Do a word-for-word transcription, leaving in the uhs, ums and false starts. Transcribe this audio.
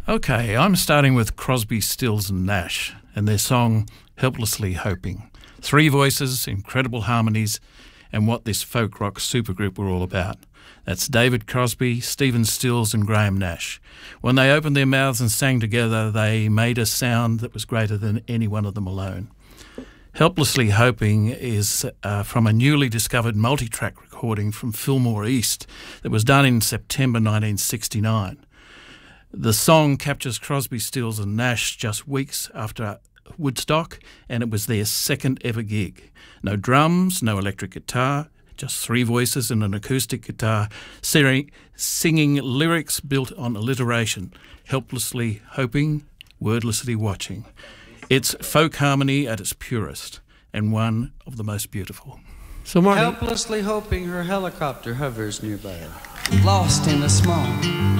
Okay, I'm starting with Crosby, Stills and Nash and their song Helplessly Hoping. Three voices, incredible harmonies, and what this folk rock supergroup were all about. That's David Crosby, Stephen Stills and Graham Nash. When they opened their mouths and sang together, they made a sound that was greater than any one of them alone. Helplessly Hoping is uh, from a newly discovered multi-track recording from Fillmore East that was done in September nineteen sixty-nine. The song captures Crosby, Stills and Nash just weeks after Woodstock, and it was their second ever gig. No drums, no electric guitar, just three voices and an acoustic guitar, singing, singing lyrics built on alliteration, helplessly hoping, wordlessly watching. It's folk harmony at its purest, and one of the most beautiful. So Marty, helplessly hoping her helicopter hovers nearby, lost in the small